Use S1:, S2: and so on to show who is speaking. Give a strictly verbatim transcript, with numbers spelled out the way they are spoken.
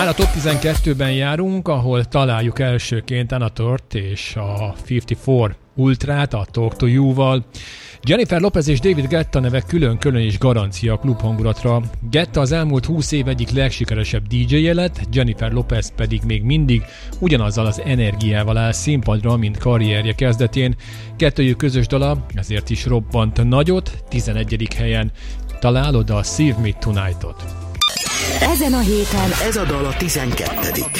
S1: A top tizenkettőben járunk, ahol találjuk elsőként Anna Tort és a ötvennégy Ultrát a Talk to You-val. Jennifer Lopez és David Guetta neve külön-külön és garancia a klubhangulatra. Guetta az elmúlt húsz év egyik legsikeresebb dé dzsé-je lett, Jennifer Lopez pedig még mindig ugyanazzal az energiával áll színpadra, mint karrierje kezdetén. Kettőjük közös dala, ezért is robbant nagyot, tizenegyedik helyen találod a Save Me Tonight-ot.
S2: Ezen a héten
S3: ez a dal a tizenkettedik